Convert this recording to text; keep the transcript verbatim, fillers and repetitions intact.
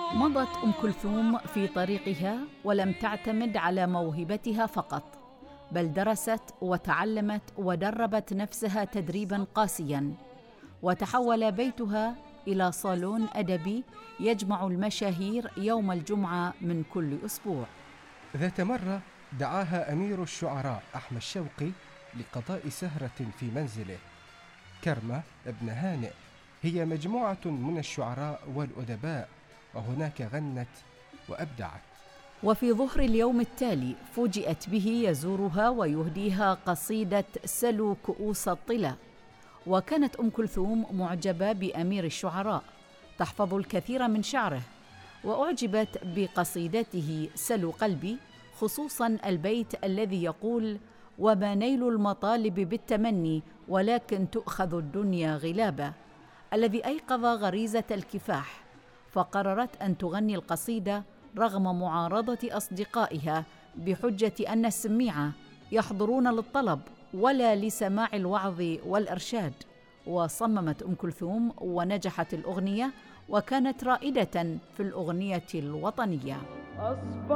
مضت أم كلثوم في طريقها ولم تعتمد على موهبتها فقط، بل درست وتعلمت ودربت نفسها تدريباً قاسياً، وتحول بيتها إلى صالون أدبي يجمع المشاهير يوم الجمعة من كل أسبوع. ذات مرة دعاها أمير الشعراء أحمد شوقي لقضاء سهرة في منزله. كرمة ابن هانئ هي مجموعة من الشعراء والأدباء، وهناك غنت وأبدعت. وفي ظهر اليوم التالي فوجئت به يزورها ويهديها قصيدة سلوا كؤوس الطلا. وكانت أم كلثوم معجبة بأمير الشعراء، تحفظ الكثير من شعره، وأعجبت بقصيدته سلوا قلبي، خصوصاً البيت الذي يقول: وما نيل المطالب بالتمني ولكن تؤخذ الدنيا غلابة، الذي أيقظ غريزة الكفاح، فقررت أن تغني القصيدة رغم معارضة أصدقائها بحجة أن السميعة يحضرون للطلب ولا لسماع الوعظ والإرشاد. وصممت أم كلثوم ونجحت الأغنية، وكانت رائدة في الأغنية الوطنية.